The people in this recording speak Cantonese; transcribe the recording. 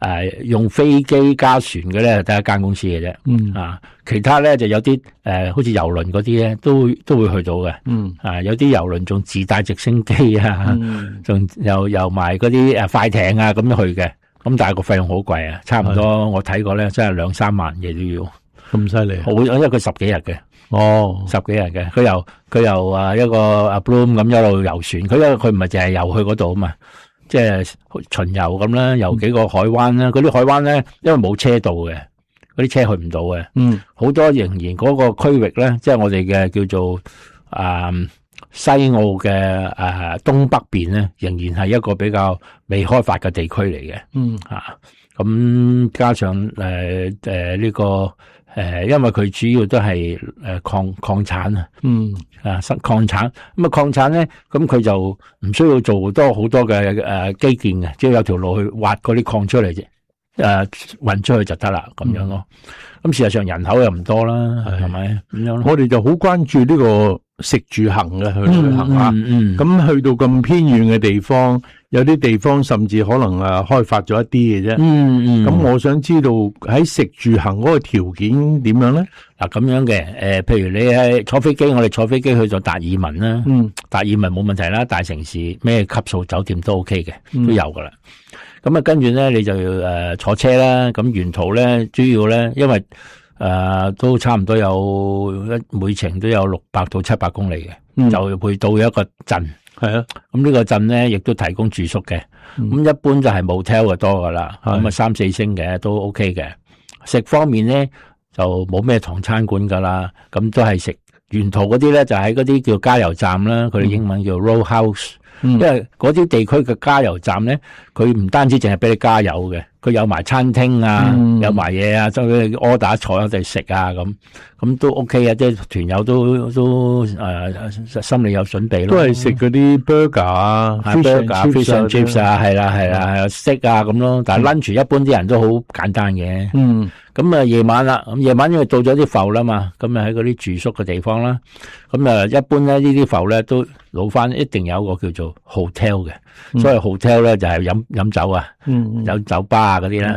用飛機加船嘅咧，得一間公司嘅啫。其他咧就有啲好似郵輪嗰啲咧，都會去到嘅。有啲郵輪仲自帶直升機啊，仲又埋嗰啲快艇啊咁樣去嘅。咁但係個費用好貴啊，差唔多我睇過咧，真係2-3萬嘅都要。 咁犀利？ 好，因為佢10幾日嘅。10幾日嘅，佢由一個 Bloom 咁一路遊船，因為佢唔係淨係遊去嗰度啊嘛，即係巡遊咁啦，遊幾個海灣啦。嗰啲海灣咧，因為冇車道嘅，嗰啲車去唔到嘅。好多仍然嗰個區域咧，即係我哋嘅叫做西澳嘅東北邊咧，仍然係一個比較未開發嘅地區嚟嘅。咁加上呢個。因為佢主要都係礦產啊，礦產咁啊，礦產咧，咁佢就唔需要做好多嘅基建嘅，只要有條路去挖嗰啲礦出嚟啫，運出去就得啦，咁樣咯。咁事實上人口又唔多啦，係咪咁樣咯？ 我哋就好關注呢個食住行嘅去旅行啊，咁去到咁偏遠嘅地方，有啲地方甚至可能開發咗一啲嘅啫。咁我想知道喺食住行嗰個條件點樣咧？ 嗱，咁樣嘅，譬如你係坐飛機，我哋坐飛機去咗達爾文啦，達爾文冇問題啦，大城市咩級數酒店都 OK 嘅，都有噶啦。咁啊，跟住咧你就坐車啦。咁沿途咧，主要咧，因為都差唔多每程都有600到700公里嘅，就會到一個鎮。係啊，咁呢個鎮咧亦都提供住宿嘅。咁一般就係 motel 嘅多噶啦，咁啊3-4星嘅都 OK 嘅。食方面咧就冇咩唐餐館噶啦，咁都係食沿途嗰啲咧就喺嗰啲叫加油站啦，佢哋英文叫 roadhouse。因為嗰啲地區嘅加油站咧，佢唔單止淨係俾你加油嘅，佢有埋餐廳啊，有埋嘢啊，即係 order 坐喺度食啊，咁都 OK 啊，即係團友都心裏有準備咯。 都係食嗰啲 burger 啊 ，fish and chips 啊，係啦，steak 啊咁咯。但係 lunch 一般啲人都好簡單嘅。咁啊夜晚啦，咁夜晚因為到咗啲埠啦嘛，咁啊喺嗰啲住宿嘅地方啦，咁啊一般咧呢啲埠咧都老翻，一定有一個叫做 hotel 嘅，所謂 hotel 咧就係飲酒啊，有酒吧啊嗰啲咧。